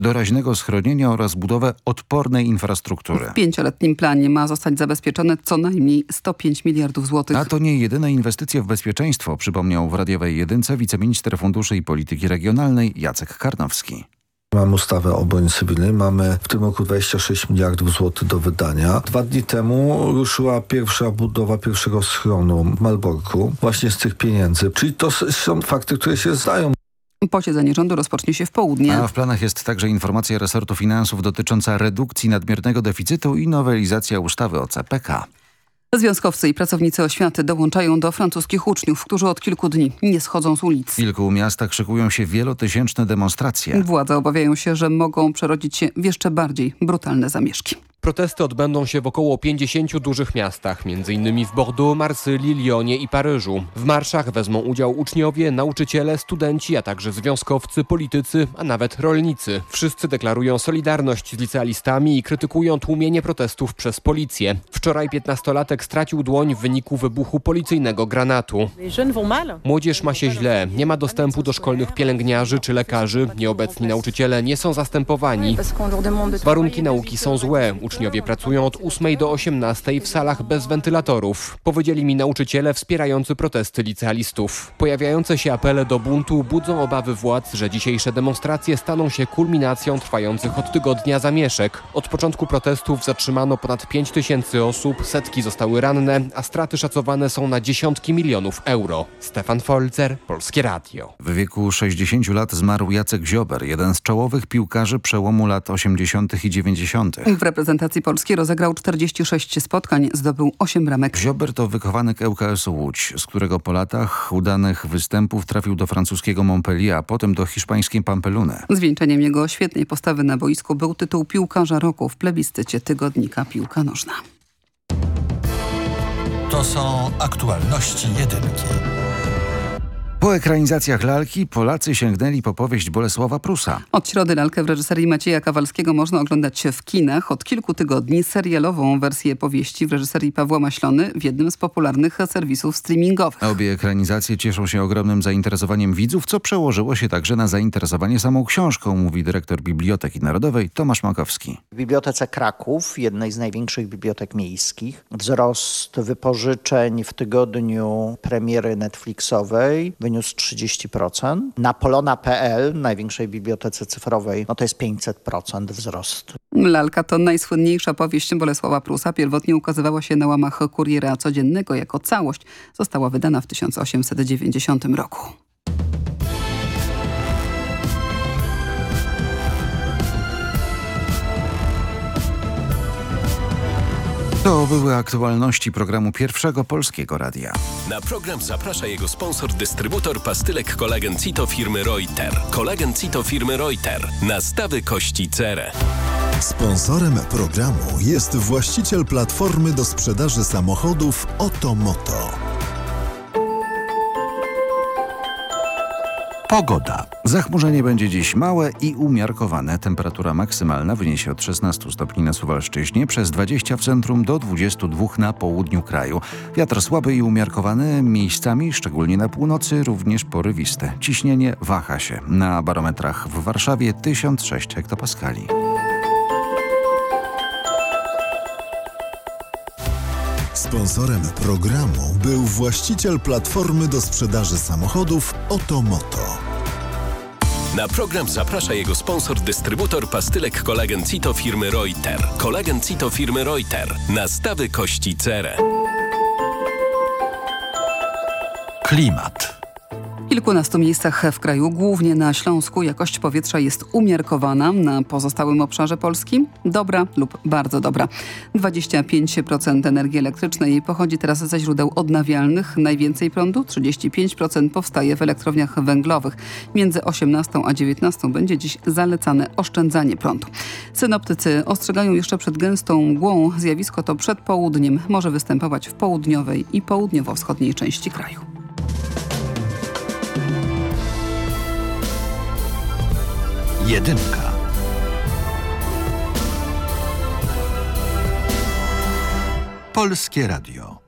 doraźnego schronienia oraz budowę odpornej infrastruktury. W 5-letnim planie ma zostać zabezpieczone co najmniej 105 miliardów złotych. A to nie jedyne inwestycje w bezpieczeństwo, przypomniał w Radiowej Jedynce wiceminister funduszy i polityki regionalnej Jacek Karnowski. Mamy ustawę o obronie cywilnej, mamy w tym roku 26 miliardów złotych do wydania. 2 dni temu ruszyła pierwsza budowa pierwszego schronu w Malborku właśnie z tych pieniędzy. Czyli to są fakty, które się zdają. Posiedzenie rządu rozpocznie się w południe. A w planach jest także informacja resortu finansów dotycząca redukcji nadmiernego deficytu i nowelizacja ustawy o CPK. Związkowcy i pracownicy oświaty dołączają do francuskich uczniów, którzy od kilku dni nie schodzą z ulic. W kilku miastach szykują się wielotysięczne demonstracje. Władze obawiają się, że mogą przerodzić się w jeszcze bardziej brutalne zamieszki. Protesty odbędą się w około 50 dużych miastach, m.in. w Bordeaux, Marsylii, Lyonie i Paryżu. W marszach wezmą udział uczniowie, nauczyciele, studenci, a także związkowcy, politycy, a nawet rolnicy. Wszyscy deklarują solidarność z licealistami i krytykują tłumienie protestów przez policję. Wczoraj 15-latek stracił dłoń w wyniku wybuchu policyjnego granatu. Młodzież ma się źle, nie ma dostępu do szkolnych pielęgniarzy czy lekarzy, nieobecni nauczyciele nie są zastępowani. Warunki nauki są złe. Uczniowie pracują od 8 do 18 w salach bez wentylatorów. Powiedzieli mi nauczyciele wspierający protesty licealistów. Pojawiające się apele do buntu budzą obawy władz, że dzisiejsze demonstracje staną się kulminacją trwających od tygodnia zamieszek. Od początku protestów zatrzymano ponad 5 tysięcy osób, setki zostały ranne, a straty szacowane są na dziesiątki milionów euro. Stefan Folzer, Polskie Radio. W wieku 60 lat zmarł Jacek Ziober, jeden z czołowych piłkarzy przełomu lat 80. i 90. W reprezentacji Polski rozegrał 46 spotkań, zdobył 8 bramek. Ziober to wychowanek ŁKS-u Łódź, z którego po latach udanych występów trafił do francuskiego Montpellier, a potem do hiszpańskiej Pampelune. Zwieńczeniem jego świetnej postawy na boisku był tytuł piłkarza roku w plebiscycie tygodnika Piłka Nożna. To są aktualności jedynki. Po ekranizacjach lalki Polacy sięgnęli po powieść Bolesława Prusa. Od środy lalkę w reżyserii Macieja Kawalskiego można oglądać w kinach. Od kilku tygodni serialową wersję powieści w reżyserii Pawła Maślony w jednym z popularnych serwisów streamingowych. Obie ekranizacje cieszą się ogromnym zainteresowaniem widzów, co przełożyło się także na zainteresowanie samą książką, mówi dyrektor Biblioteki Narodowej Tomasz Makowski. W Bibliotece Kraków, jednej z największych bibliotek miejskich, wzrost wypożyczeń w tygodniu premiery Netflixowej wyniósł 30%. Na polona.pl, największej bibliotece cyfrowej, to jest 500% wzrostu. Lalka to najsłynniejsza powieść Bolesława Prusa. Pierwotnie ukazywała się na łamach Kuriera Codziennego jako całość. Została wydana w 1890 roku. To były aktualności programu Pierwszego Polskiego Radia. Na program zaprasza jego sponsor, dystrybutor pastylek Kolagen Cito firmy Reuter. Kolagen Cito firmy Reuter. Nastawy kości cerę. Sponsorem programu jest właściciel platformy do sprzedaży samochodów Otomoto. Pogoda. Zachmurzenie będzie dziś małe i umiarkowane. Temperatura maksymalna wyniesie od 16 stopni na Suwalszczyźnie, przez 20 w centrum do 22 na południu kraju. Wiatr słaby i umiarkowany, miejscami, szczególnie na północy, również porywisty. Ciśnienie waha się. Na barometrach w Warszawie 1006 hektopaskali. Sponsorem programu był właściciel platformy do sprzedaży samochodów Otomoto. Na program zaprasza jego sponsor, dystrybutor pastylek Kolagen Cito firmy Reuter. Kolagen Cito firmy Reuter. Nastawy kości cerę. Klimat. W kilkunastu miejscach w kraju, głównie na Śląsku, jakość powietrza jest umiarkowana. Na pozostałym obszarze Polski dobra lub bardzo dobra. 25% energii elektrycznej pochodzi teraz ze źródeł odnawialnych. Najwięcej prądu, 35%, powstaje w elektrowniach węglowych. Między 18 a 19 będzie dziś zalecane oszczędzanie prądu. Synoptycy ostrzegają jeszcze przed gęstą mgłą. Zjawisko to przed południem może występować w południowej i południowo-wschodniej części kraju. Jedynka. Polskie Radio.